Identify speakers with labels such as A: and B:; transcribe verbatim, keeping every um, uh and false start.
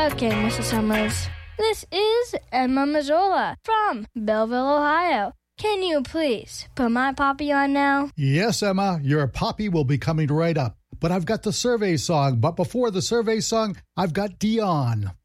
A: Okay, Missus Summers. This is Emma Mazzola from Belleville, Ohio. Can you please put my poppy on now?
B: Yes, Emma, your poppy will be coming right up. But I've got the survey song. But before the survey song, I've got Dion.